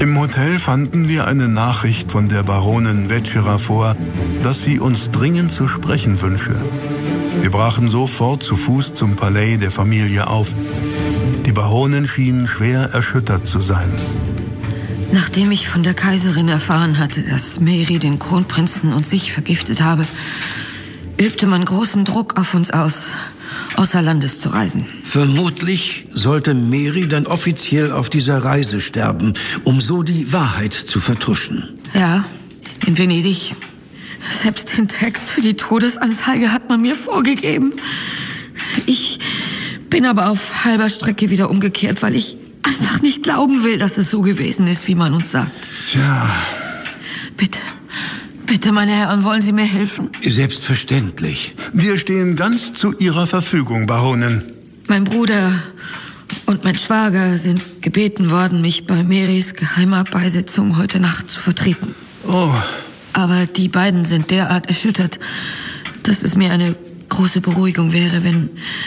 Im Hotel fanden wir eine Nachricht von der Baronin Vetschera vor, dass sie uns dringend zu sprechen wünsche. Wir brachen sofort zu Fuß zum Palais der Familie auf. Die Baronin schien schwer erschüttert zu sein. Nachdem ich von der Kaiserin erfahren hatte, dass Mary den Kronprinzen und sich vergiftet habe, übte man großen Druck auf uns aus, außer Landes zu reisen. Vermutlich sollte Mary dann offiziell auf dieser Reise sterben, um so die Wahrheit zu vertuschen. Ja, in Venedig. Selbst den Text für die Todesanzeige hat man mir vorgegeben. Ich bin aber auf halber Strecke wieder umgekehrt, weil ich einfach nicht glauben will, dass es so gewesen ist, wie man uns sagt. Tja. Bitte, meine Herren, wollen Sie mir helfen? Selbstverständlich. Wir stehen ganz zu Ihrer Verfügung, Baronin. Mein Bruder und mein Schwager sind gebeten worden, mich bei Marys geheimer Beisetzung heute Nacht zu vertreten. Oh. Aber die beiden sind derart erschüttert, dass es mir eine große Beruhigung wäre, wenn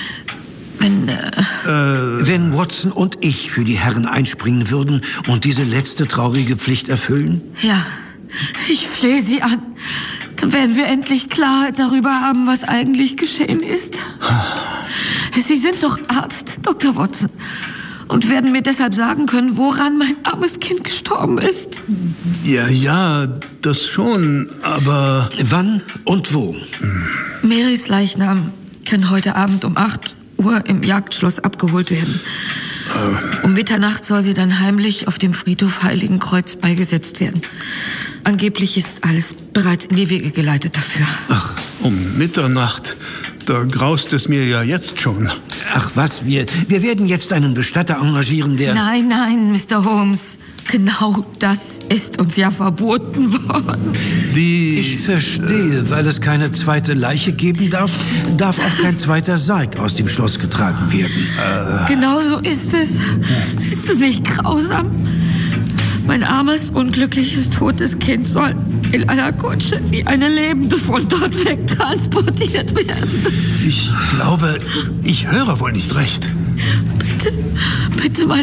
Watson und ich für die Herren einspringen würden und diese letzte traurige Pflicht erfüllen? Ja, ich flehe Sie an. Dann werden wir endlich Klarheit darüber haben, was eigentlich geschehen ist. Sie sind doch Arzt, Dr. Watson, und werden mir deshalb sagen können, woran mein armes Kind gestorben ist. Ja, das schon, aber... Wann und wo? Marys Leichnam kann heute Abend um 8 Uhr im Jagdschloss abgeholt werden. Um Mitternacht soll sie dann heimlich auf dem Friedhof Heiligenkreuz beigesetzt werden. Angeblich ist alles bereits in die Wege geleitet dafür. Ach, um Mitternacht. Da graust es mir ja jetzt schon. Ach was, wir werden jetzt einen Bestatter engagieren, der... Nein, Mr. Holmes. Genau das ist uns ja verboten worden. Ich verstehe, weil es keine zweite Leiche geben darf auch kein zweiter Sarg aus dem Schloss getragen werden. Genau so ist es. Ist es nicht grausam? Mein armes, unglückliches, totes Kind soll in einer Kutsche wie eine Lebende von dort weg transportiert werden. Ich glaube, ich höre wohl nicht recht. Bitte, meine